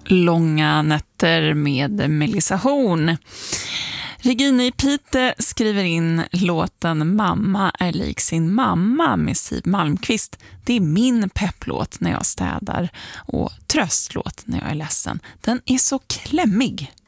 Långa nätter med Melissa Horn. Regina i Pite skriver in låten Mamma är lik sin mamma med Siw Malmkvist. Det är min pepplåt när jag städar och tröstlåt när jag är ledsen. Den är så klämmig.